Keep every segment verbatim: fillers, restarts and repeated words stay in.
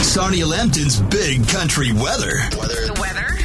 Sarnia Lambton's Big Country Weather. Weather. The weather.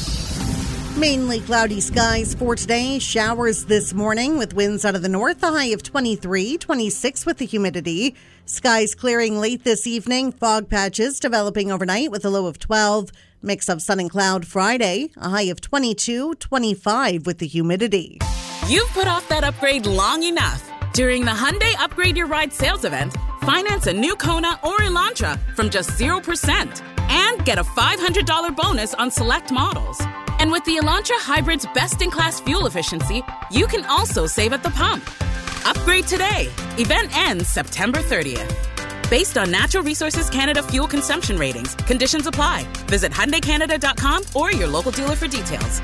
Mainly cloudy skies for today. Showers this morning with winds out of the north. A high of twenty-three, twenty-six with the humidity. Skies clearing late this evening. Fog patches developing overnight with a low of twelve. Mix of sun and cloud Friday. A high of twenty-two, twenty-five with the humidity. You've put off that upgrade long enough. During the Hyundai Upgrade Your Ride sales event, finance a new Kona or Elantra from just zero percent and get a five hundred dollars bonus on select models. And with the Elantra Hybrid's best-in-class fuel efficiency, you can also save at the pump. Upgrade today. Event ends September thirtieth. Based on Natural Resources Canada fuel consumption ratings, conditions apply. Visit Hyundai Canada dot com or your local dealer for details.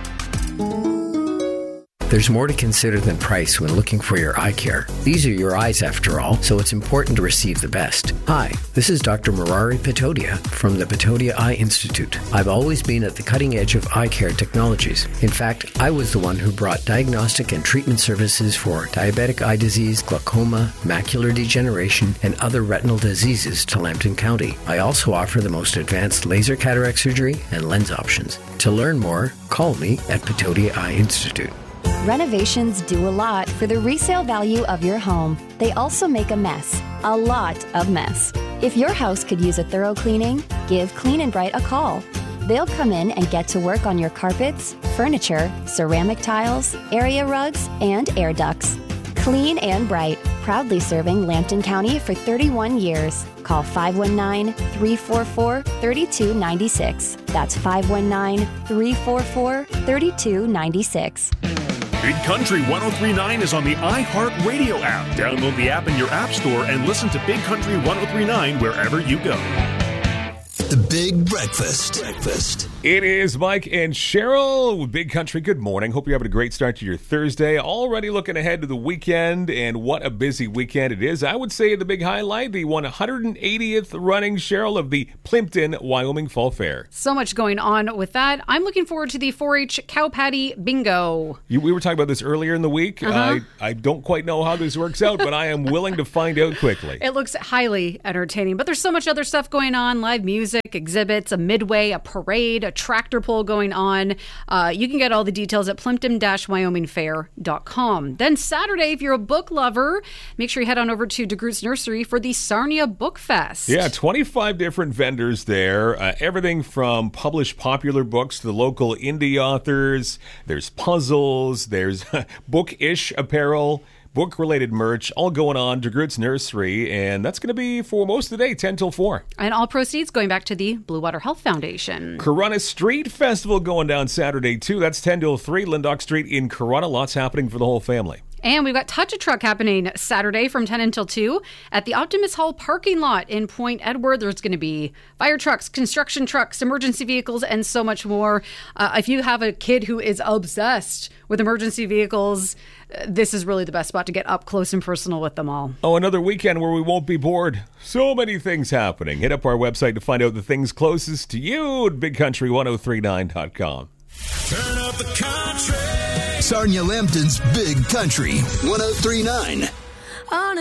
There's more to consider than price when looking for your eye care. These are your eyes after all, so it's important to receive the best. Hi, this is Doctor Murari Patodia from the Patodia Eye Institute. I've always been at the cutting edge of eye care technologies. In fact, I was the one who brought diagnostic and treatment services for diabetic eye disease, glaucoma, macular degeneration, and other retinal diseases to Lambton County. I also offer the most advanced laser cataract surgery and lens options. To learn more, call me at Patodia Eye Institute. Renovations do a lot for the resale value of your home. They also make a mess, a lot of mess. If your house could use a thorough cleaning, give Clean and Bright a call. They'll come in and get to work on your carpets, furniture, ceramic tiles, area rugs, and air ducts. Clean and Bright, proudly serving Lambton County for thirty-one years. Call five one nine, three four four, three two nine six. That's five one nine, three four four, three two nine six. Big Country one oh three point nine is on the iHeartRadio app. Download the app in your app store and listen to Big Country one oh three point nine wherever you go. The Big Breakfast. Breakfast. It is Mike and Cheryl with Big Country. Good morning. Hope you're having a great start to your Thursday. Already looking ahead to the weekend, and what a busy weekend it is. I would say the big highlight, the one hundred eightieth running, Cheryl, of the Plimpton, Wyoming Fall Fair. So much going on with that. I'm looking forward to the four H Cow Patty Bingo. You, we were talking about this earlier in the week. Uh-huh. I, I don't quite know how this works out, but I am willing to find out quickly. It looks highly entertaining, but there's so much other stuff going on. Live music, exhibits, a midway, a parade, a tractor pull going on. Uh, you can get all the details at plimpton dash wyoming fair dot com. Then Saturday, if you're a book lover, make sure you head on over to DeGroote's Nursery for the Sarnia Book Fest. Yeah, twenty-five different vendors there. Uh, everything from published popular books to the local indie authors. There's puzzles. There's book-ish apparel. Book-related merch, all going on, DeGroote's Nursery, and that's going to be for most of the day, ten till four. And all proceeds going back to the Blue Water Health Foundation. Corunna Street Festival going down Saturday, too. That's ten till three, Lyndoch Street in Corunna. Lots happening for the whole family. And we've got Touch a Truck happening Saturday from ten until two at the Optimus Hall parking lot in Point Edward. There's going to be fire trucks, construction trucks, emergency vehicles, and so much more. Uh, if you have a kid who is obsessed with emergency vehicles, uh, this is really the best spot to get up close and personal with them all. Oh, another weekend where we won't be bored. So many things happening. Hit up our website to find out the things closest to you at big country one oh three nine dot com. Turn up the country. Sarnia Lambton's Big Country one oh three point nine.